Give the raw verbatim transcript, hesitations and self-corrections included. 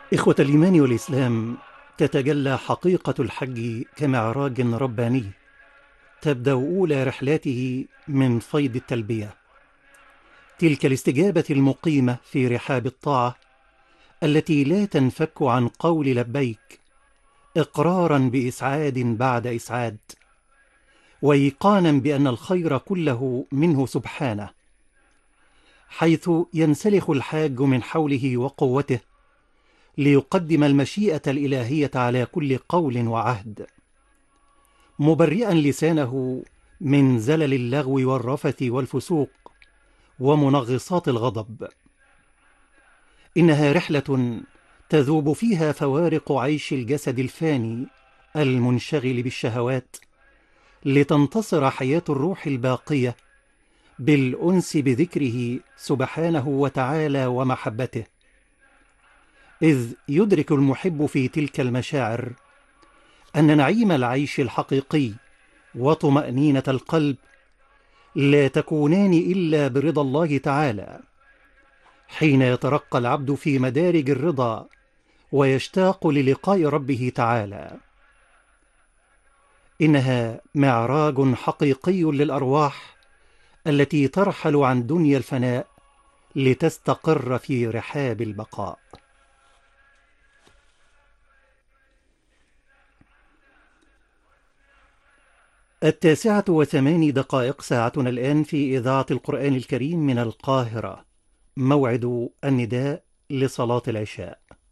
إخوة الإيمان والإسلام، تتجلى حقيقة الحج كمعراج رباني تبدأ أولى رحلاته من فيض التلبية، تلك الاستجابة المقيمة في رحاب الطاعة التي لا تنفك عن قول لبيك، إقرارا بإسعاد بعد إسعاد، وإيقانا بأن الخير كله منه سبحانه، حيث ينسلخ الحاج من حوله وقوته ليقدم المشيئة الإلهية على كل قول وعهد، مبرئا لسانه من زلل اللغو والرفث والفسوق ومنغصات الغضب. إنها رحلة تذوب فيها فوارق عيش الجسد الفاني المنشغل بالشهوات، لتنتصر حياة الروح الباقية بالأنس بذكره سبحانه وتعالى ومحبته، إذ يدرك المحب في تلك المشاعر أن نعيم العيش الحقيقي وطمأنينة القلب لا تكونان إلا برضا الله تعالى، حين يترقى العبد في مدارج الرضا ويشتاق للقاء ربه تعالى. إنها معراج حقيقي للأرواح التي ترحل عن دنيا الفناء لتستقر في رحاب البقاء. التاسعة وثماني دقائق ساعتنا الآن في إذاعة القرآن الكريم من القاهرة، موعد النداء لصلاة العشاء.